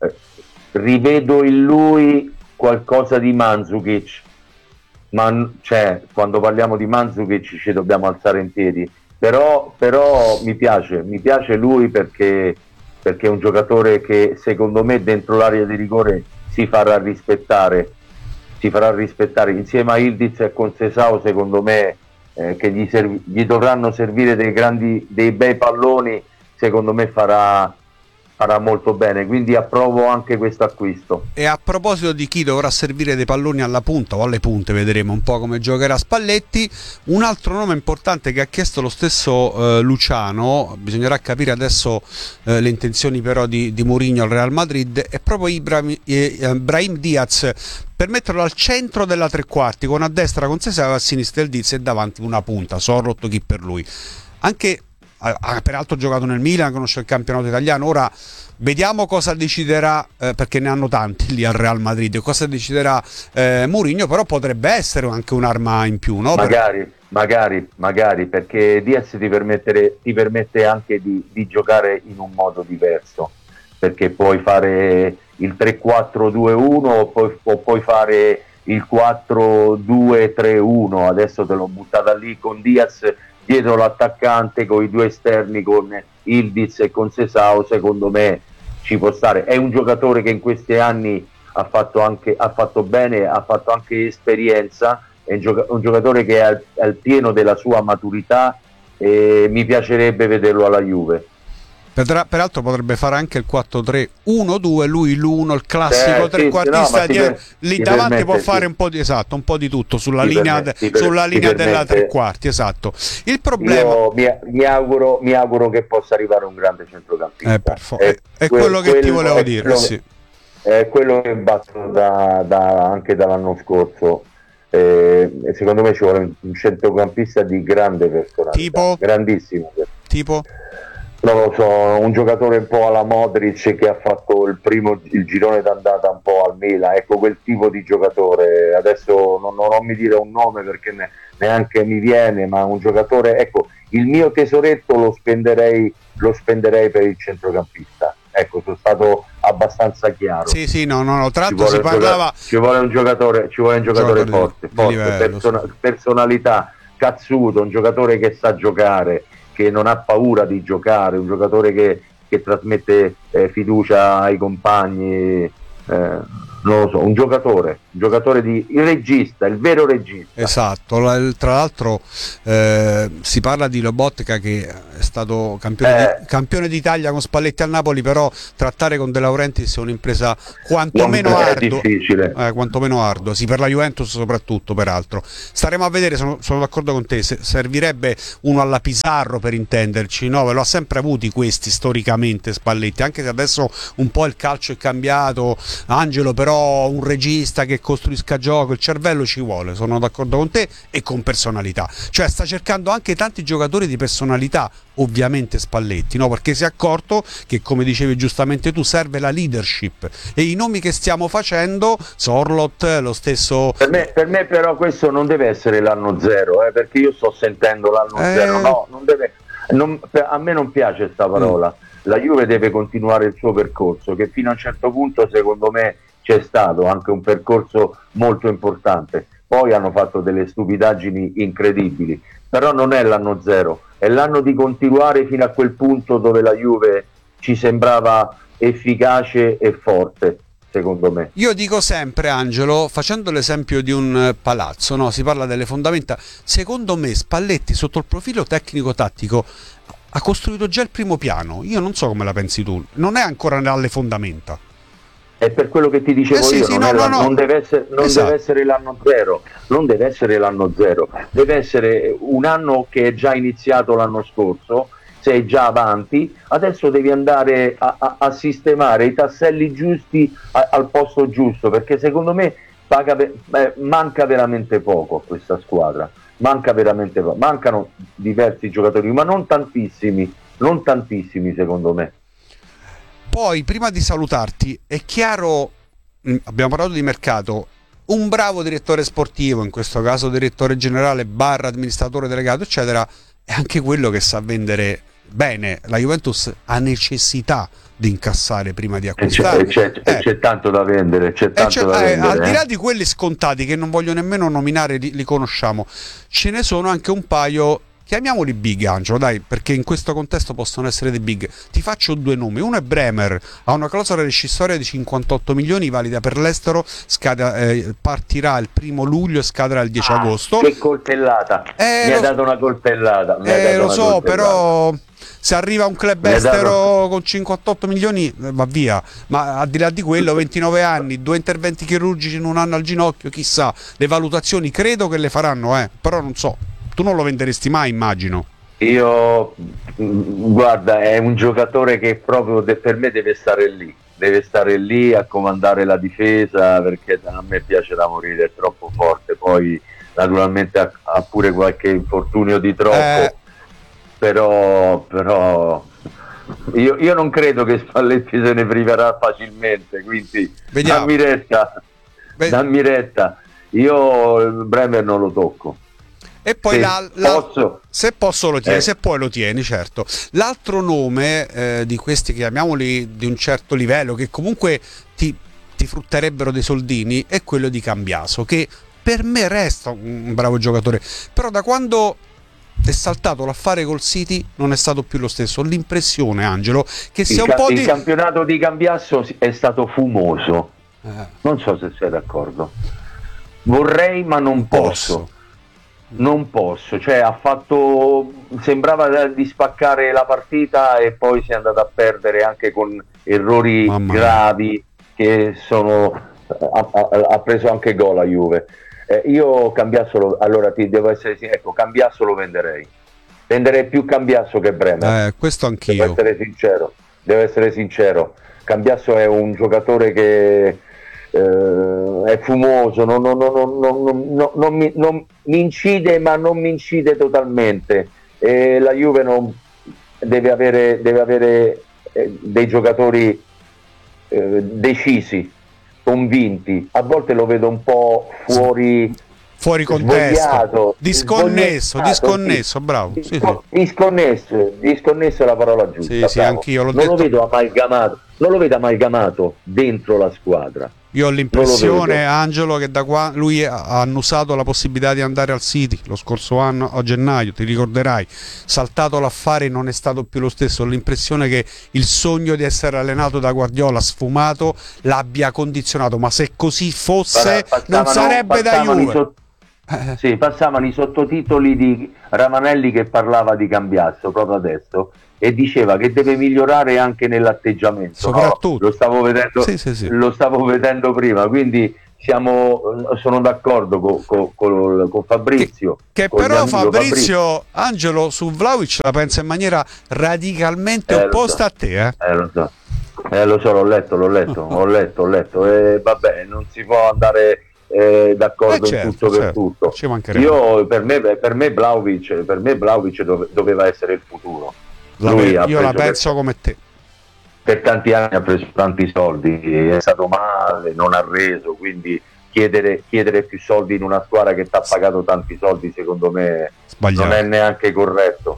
rivedo in lui qualcosa di Mandzukic, ma quando parliamo di Mandzukic ci dobbiamo alzare in piedi, però mi piace lui perché è un giocatore che secondo me dentro l'area di rigore si farà rispettare insieme a Ildiz e con Sesao, secondo me, che gli dovranno servire dei bei palloni, secondo me farà molto bene, quindi approvo anche questo acquisto. E a proposito di chi dovrà servire dei palloni alla punta o alle punte, vedremo un po' come giocherà Spalletti. Un altro nome importante che ha chiesto lo stesso Luciano, bisognerà capire adesso le intenzioni però di Mourinho al Real Madrid, è proprio Brahim Diaz, per metterlo al centro della tre quarti, con a destra con Sesao, a sinistra il Diaz e davanti una punta, Sorloth chi per lui. Anche ha peraltro giocato nel Milan, conosce il campionato italiano. Ora vediamo cosa deciderà, perché ne hanno tanti lì al Real Madrid, cosa deciderà Mourinho, però potrebbe essere anche un'arma in più, no? Magari, perché Diaz ti permette anche di giocare in un modo diverso, perché puoi fare il 3-4-2-1 o puoi fare il 4-2-3-1. Adesso te l'ho buttata lì con Diaz dietro l'attaccante, con i due esterni, con Ildiz e con Sesao. Secondo me ci può stare. È un giocatore che in questi anni ha fatto bene, ha fatto anche esperienza, è un giocatore che è al pieno della sua maturità, e mi piacerebbe vederlo alla Juve. Peraltro potrebbe fare anche il 4-3-1-2, lui l'1, il classico trequartista, lì davanti può fare un po' di tutto sulla linea della tre quarti, esatto. Il problema, io mi auguro che possa arrivare un grande centrocampista, è quello che ti volevo dire, sì. È quello che batto anche dall'anno scorso. Secondo me ci vuole un centrocampista di grande personalità, tipo? Grandissimo, tipo? Non lo so, un giocatore un po' alla Modric, che ha fatto il girone d'andata un po' al Milan, ecco, quel tipo di giocatore. Adesso non mi dire un nome perché neanche mi viene, ma un giocatore, ecco, il mio tesoretto lo spenderei per il centrocampista. Ecco, sono stato abbastanza chiaro. Sì, no, tra l'altro si parlava, ci vuole un giocatore forte, personalità, cazzuto, un giocatore che sa giocare, che non ha paura di giocare, un giocatore che trasmette fiducia ai compagni, non lo so, un giocatore il regista, il vero regista. Esatto, tra l'altro si parla di Lobotka, che è stato campione d'Italia con Spalletti al Napoli, però trattare con De Laurentiis è un'impresa quantomeno ardua, sì, per la Juventus soprattutto. Peraltro staremo a vedere, sono d'accordo con te, servirebbe uno alla Pizarro, per intenderci, no? Ve lo ha sempre avuti questi storicamente Spalletti, anche se adesso un po' il calcio è cambiato, Angelo, però un regista che costruisca gioco, il cervello ci vuole, sono d'accordo con te, e con personalità, cioè sta cercando anche tanti giocatori di personalità, ovviamente Spalletti, no? Perché si è accorto che, come dicevi giustamente tu, serve la leadership, e i nomi che stiamo facendo, Sorloth, lo stesso. Per me però questo non deve essere l'anno zero, perché io sto sentendo l'anno zero, no, non deve, a me non piace sta parola. La Juve deve continuare il suo percorso, che fino a un certo punto secondo me c'è stato anche un percorso molto importante. Poi hanno fatto delle stupidaggini incredibili, però non è l'anno zero. è l'anno di continuare fino a quel punto dove la Juve ci sembrava efficace e forte, secondo me. Io dico sempre, Angelo, facendo l'esempio di un palazzo, no? Si parla delle fondamenta. Secondo me Spalletti, sotto il profilo tecnico-tattico, ha costruito già il primo piano. Io non so come la pensi tu, non è ancora alle fondamenta. È per quello che ti dicevo io, non deve essere l'anno zero, non deve essere l'anno zero, deve essere un anno che è già iniziato l'anno scorso, sei già avanti, adesso devi andare a sistemare i tasselli giusti al posto giusto, perché secondo me manca veramente poco a questa squadra, manca veramente poco, mancano diversi giocatori, ma non tantissimi secondo me. Poi, prima di salutarti, è chiaro, abbiamo parlato di mercato, un bravo direttore sportivo, in questo caso direttore generale / amministratore delegato, eccetera, è anche quello che sa vendere bene. La Juventus ha necessità di incassare prima di acquistare. C'è tanto da vendere, al di là di quelli scontati che non voglio nemmeno nominare, li conosciamo, ce ne sono anche un paio. Chiamiamoli big, Angelo, dai, perché in questo contesto possono essere dei big. Ti faccio due nomi. Uno è Bremer, ha una clausola rescissoria di 58 milioni, valida per l'estero, partirà il 1 luglio e scadrà il 10 agosto. Che coltellata! Mi ha dato una coltellata. Lo so, però se arriva un club estero con 58 milioni va via. Ma al di là di quello, 29 anni, 2 interventi chirurgici in un anno al ginocchio, chissà. Le valutazioni credo che le faranno, però non so. Tu non lo venderesti mai, immagino. Io, guarda, è un giocatore che proprio per me deve stare lì a comandare la difesa, perché a me piace da morire, è troppo forte. Poi naturalmente ha pure qualche infortunio di troppo, però io non credo che Spalletti se ne priverà facilmente, quindi dammi retta. Io il Bremer non lo tocco. E poi se posso lo tieni, se poi lo tieni, certo. L'altro nome di questi, chiamiamoli di un certo livello, che comunque ti frutterebbero dei soldini, è quello di Cambiaso, che per me resta un bravo giocatore, però da quando è saltato l'affare col City non è stato più lo stesso. Ho l'impressione, Angelo, che sia un po' il campionato di Cambiaso è stato fumoso. Non so se sei d'accordo. Vorrei, ma non posso. Non posso, cioè sembrava di spaccare la partita e poi si è andato a perdere anche con errori gravi che ha preso anche gol a Juve. Io Cambiaso, allora ti devo essere Cambiaso lo venderei più Cambiaso che Bremer, questo anch'io, devo essere sincero. Cambiaso è un giocatore che è fumoso, non mi incide, ma non mi incide totalmente, e la Juve deve avere dei giocatori decisi, convinti. A volte lo vedo un po' fuori contesto, disconnesso, bravo. Disconnesso è la parola giusta. Sì, anch'io l'ho detto. Non lo vedo amalgamato dentro la squadra. Io ho l'impressione, Angelo, che da qua lui ha annusato la possibilità di andare al City lo scorso anno a gennaio, ti ricorderai, saltato l'affare, non è stato più lo stesso. Ho l'impressione che il sogno di essere allenato da Guardiola sfumato l'abbia condizionato, ma se così fosse non sarebbe da Juve. Sì, passavano i sottotitoli di Ramanelli che parlava di Cambiasso proprio adesso e diceva che deve migliorare anche nell'atteggiamento. Soprattutto. Lo stavo vedendo, Lo stavo vedendo prima, quindi sono d'accordo con Fabrizio. Che però Fabrizio, Angelo, su Vlahovic la pensa in maniera radicalmente opposta a te. Lo so, l'ho letto. Ho letto. Vabbè, non si può andare d'accordo in tutto per tutto. Io per me Vlahovic doveva essere il futuro. Io la penso come te. Per tanti anni ha preso tanti soldi, è stato male, non ha reso, quindi chiedere più soldi in una squadra che ti ha pagato tanti soldi, secondo me sbagliato. Non è neanche corretto.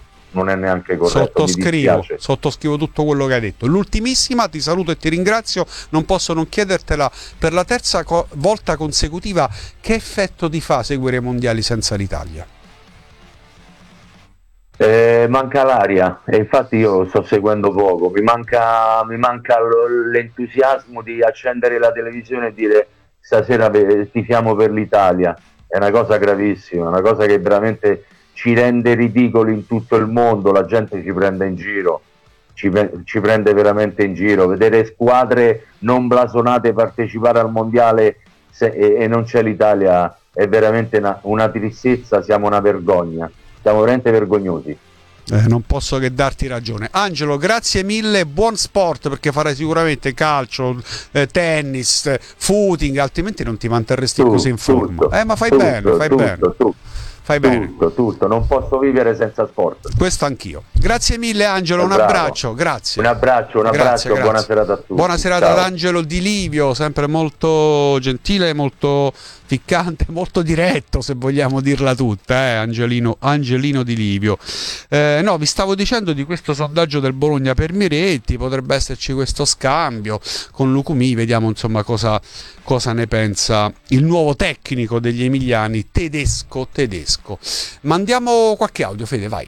Sottoscrivo tutto quello che hai detto. L'ultimissima, ti saluto e ti ringrazio, non posso non chiedertela per la terza volta consecutiva: che effetto ti fa seguire i mondiali senza l'Italia? Manca l'aria e infatti io sto seguendo poco, mi manca l'entusiasmo di accendere la televisione e dire stasera tifiamo per l'Italia. È una cosa gravissima, una cosa che veramente ci rende ridicoli in tutto il mondo, la gente ci prende in giro, ci prende veramente in giro, vedere squadre non blasonate partecipare al mondiale e non c'è l'Italia è veramente una tristezza, siamo una vergogna. Siamo veramente vergognosi. Non posso che darti ragione. Angelo, grazie mille, buon sport, perché farai sicuramente calcio, tennis, footing, altrimenti non ti manterresti così in forma. Ma fai bene, fai bene. Fai bene. Tutto, non posso vivere senza sport. Questo anch'io. Grazie mille Angelo, un abbraccio, grazie. Un abbraccio, grazie. Buona serata a tutti. Buona serata ad Angelo Di Livio, sempre molto gentile, molto ficcante, molto diretto, se vogliamo dirla tutta, Angelino Di Livio. No, vi stavo dicendo di questo sondaggio del Bologna per Miretti, potrebbe esserci questo scambio con Lucumì, vediamo insomma cosa ne pensa il nuovo tecnico degli emiliani, tedesco. Mandiamo qualche audio, Fede, vai.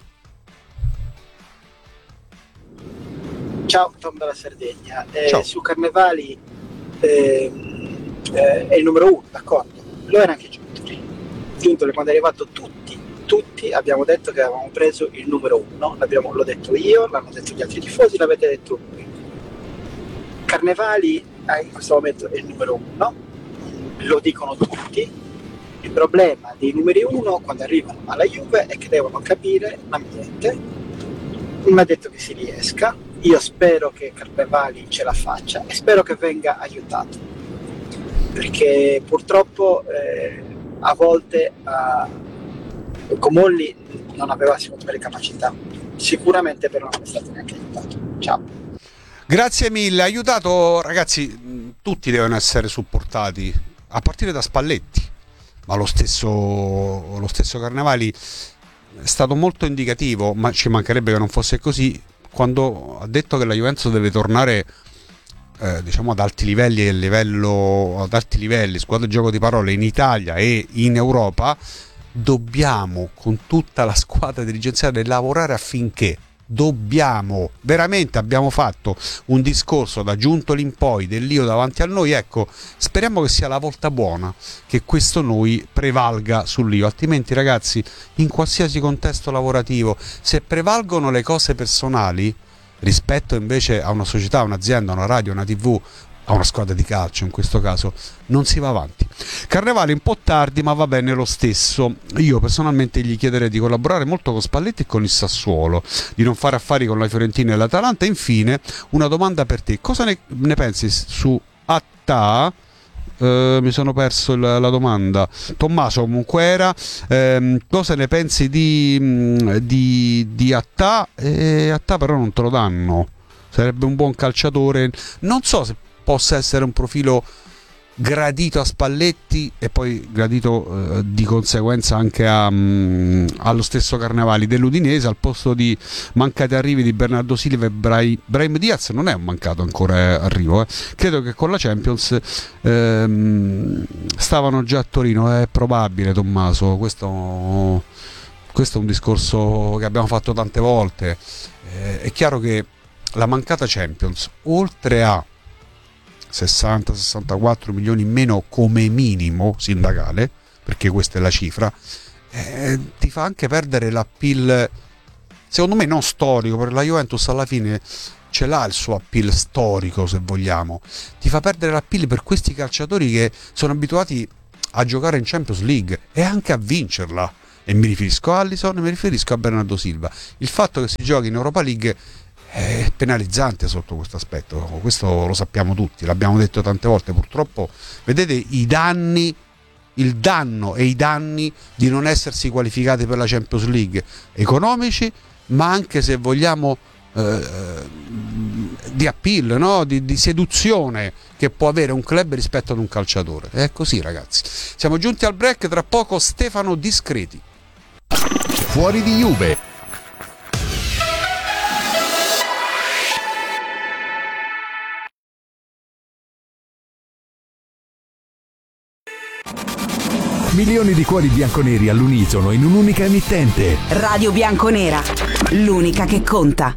Ciao, Tom dalla Sardegna. Ciao. Su Carnevali è il numero 1, d'accordo? Lo era anche Giuntoli quando è arrivato tutti abbiamo detto che avevamo preso il numero 1, l'ho detto io, l'hanno detto gli altri tifosi, l'avete detto voi. Carnevali in questo momento è il numero 1, lo dicono tutti. Il problema dei numeri 1 quando arrivano alla Juve è che devono capire l'ambiente. Non è detto che si riesca, io spero che Carnevali ce la faccia e spero che venga aiutato, perché purtroppo a volte con Molli non aveva secondo me le capacità, sicuramente però non è stato neanche aiutato. Ciao. Grazie mille, aiutato, ragazzi, tutti devono essere supportati, a partire da Spalletti, ma lo stesso Carnevali è stato molto indicativo, ma ci mancherebbe che non fosse così, quando ha detto che la Juventus deve tornare diciamo ad alti livelli, squadra di gioco di parole in Italia e in Europa. Dobbiamo con tutta la squadra dirigenziale lavorare affinché veramente abbiamo fatto un discorso da Giuntoli in poi dell'io davanti a noi, ecco, speriamo che sia la volta buona, che questo noi prevalga sull'io, altrimenti ragazzi in qualsiasi contesto lavorativo, se prevalgono le cose personali rispetto invece a una società, un'azienda, una radio, una TV, a una squadra di calcio in questo caso, non si va avanti. Carnevale un po' tardi, ma va bene lo stesso. Io personalmente gli chiederei di collaborare molto con Spalletti e con il Sassuolo, di non fare affari con la Fiorentina e l'Atalanta. Infine una domanda per te: cosa ne pensi su Attà? Mi sono perso la domanda. Tommaso comunque era, cosa ne pensi di Attà? Attà però non te lo danno, sarebbe un buon calciatore, non so se possa essere un profilo gradito a Spalletti e poi gradito di conseguenza anche allo stesso Carnevali dell'Udinese, al posto di mancati arrivi di Bernardo Silva e Brahim Diaz. Non è un mancato ancora arrivo, credo che con la Champions stavano già a Torino, è probabile. Tommaso, questo è un discorso che abbiamo fatto tante volte. È chiaro che la mancata Champions, oltre a 60-64 milioni in meno come minimo sindacale, perché questa è la cifra, ti fa anche perdere l'appeal, secondo me non storico, perché la Juventus alla fine ce l'ha il suo appeal storico, se vogliamo, ti fa perdere l'appeal per questi calciatori che sono abituati a giocare in Champions League e anche a vincerla, e mi riferisco a Alisson e mi riferisco a Bernardo Silva. Il fatto che si giochi in Europa League è penalizzante sotto questo aspetto, questo lo sappiamo tutti, l'abbiamo detto tante volte. Purtroppo vedete il danno e i danni di non essersi qualificati per la Champions League, economici, ma anche, se vogliamo, di appeal, no? di seduzione che può avere un club rispetto ad un calciatore. È così, ragazzi. Siamo giunti al break, tra poco Stefano Discreti. Fuori di Juve. Milioni di cuori bianconeri all'unisono in un'unica emittente. Radio Bianconera, l'unica che conta.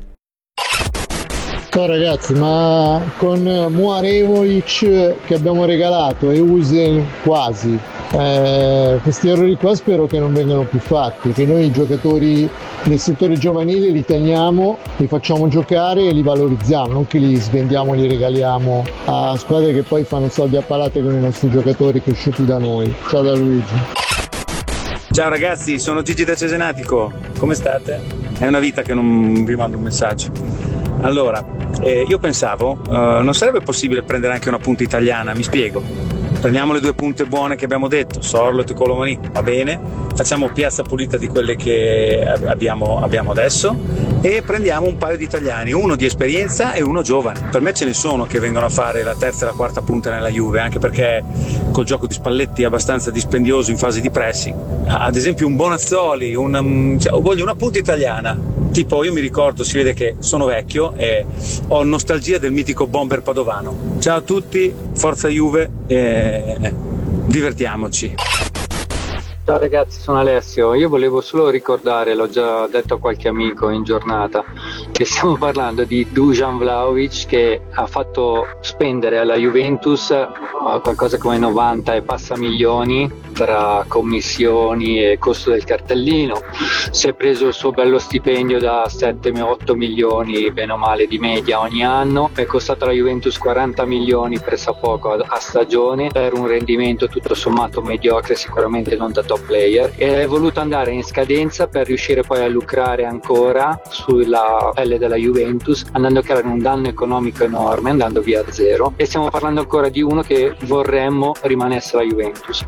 Ciao ragazzi, ma con Muarevovic che abbiamo regalato e Usen quasi, questi errori qua spero che non vengano più fatti, che noi i giocatori del settore giovanile li teniamo, li facciamo giocare e li valorizziamo, non che li svendiamo, li regaliamo a squadre che poi fanno soldi a palate con i nostri giocatori cresciuti da noi. Ciao da Luigi. Ciao ragazzi, sono Gigi da Cesenatico, come state? È una vita che non vi mando un messaggio. Allora, io pensavo, non sarebbe possibile prendere anche una punta italiana, mi spiego. Prendiamo le due punte buone che abbiamo detto, Sorloth e Colomani, va bene, facciamo piazza pulita di quelle che abbiamo adesso e prendiamo un paio di italiani, uno di esperienza e uno giovane. Per me ce ne sono che vengono a fare la terza e la quarta punta nella Juve, anche perché col gioco di Spalletti è abbastanza dispendioso in fase di pressing. Ad esempio un Bonazzoli, voglio una punta italiana. Tipo, io mi ricordo, si vede che sono vecchio e ho nostalgia del mitico bomber padovano. Ciao a tutti, forza Juve e divertiamoci. Ciao ragazzi, sono Alessio. Io volevo solo ricordare, l'ho già detto a qualche amico in giornata, che stiamo parlando di Dusan Vlahovic che ha fatto spendere alla Juventus qualcosa come 90 e passa milioni tra commissioni e costo del cartellino. Si è preso il suo bello stipendio da 7-8 milioni bene o male di media ogni anno, è costato alla Juventus 40 milioni pressappoco a stagione per un rendimento tutto sommato mediocre, sicuramente non da top player, e è voluto andare in scadenza per riuscire poi a lucrare ancora sulla pelle della Juventus, andando a creare un danno economico enorme, andando via a zero, e stiamo parlando ancora di uno che vorremmo rimanesse la Juventus.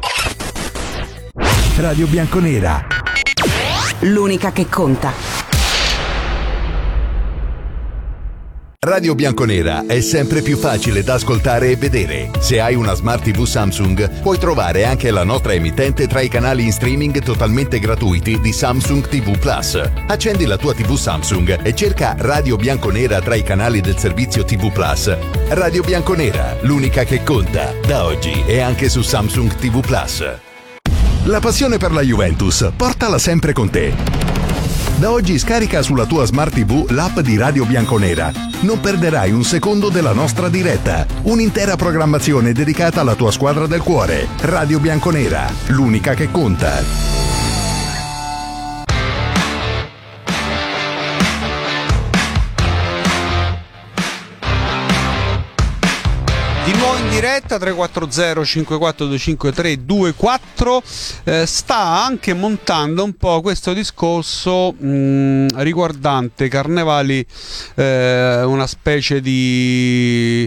Radio Bianconera, l'unica che conta. Radio Bianconera è sempre più facile da ascoltare e vedere. Se hai una Smart TV Samsung, puoi trovare anche la nostra emittente tra i canali in streaming totalmente gratuiti di Samsung TV Plus. Accendi la tua TV Samsung e cerca Radio Bianconera tra i canali del servizio TV Plus. Radio Bianconera, l'unica che conta, da oggi e anche su Samsung TV Plus. la passione per la Juventus, portala sempre con te. Da oggi scarica sulla tua Smart TV l'app di Radio Bianconera. Non perderai un secondo della nostra diretta. Un'intera programmazione dedicata alla tua squadra del cuore. Radio Bianconera, l'unica che conta. Di nuovo in diretta 340 5425 324. Sta anche montando un po' questo discorso riguardante Carnevali, una specie di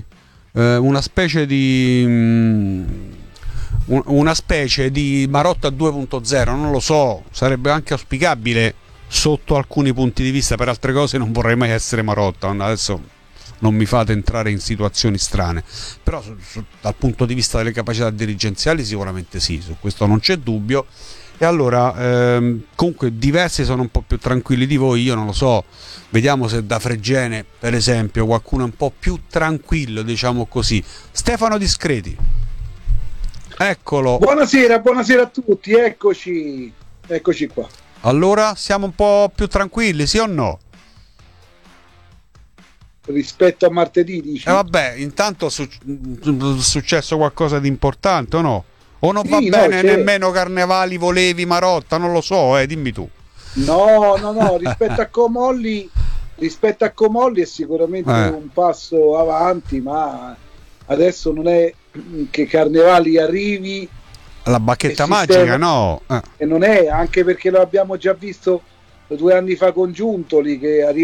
Marotta 2.0, non lo so, sarebbe anche auspicabile sotto alcuni punti di vista. Per altre cose non vorrei mai essere Marotta, adesso non mi fate entrare in situazioni strane, però dal punto di vista delle capacità dirigenziali sicuramente sì, su questo non c'è dubbio. E allora comunque diversi sono un po' più tranquilli di voi, io non lo so, vediamo se da Fregene per esempio qualcuno è un po' più tranquillo, diciamo così. Stefano Discreti, eccolo. Buonasera a tutti, eccoci qua. Allora siamo un po' più tranquilli, sì o no? Rispetto a martedì, dici? Vabbè, intanto è successo qualcosa di importante o no? O non va sì, bene no, nemmeno Carnevali, volevi Marotta, non lo so, dimmi tu. No, rispetto a Comolli è sicuramente un passo avanti, ma adesso non è che Carnevali arrivi alla bacchetta magica, no? E non è, anche perché lo abbiamo già visto 2 anni fa con Giuntoli, che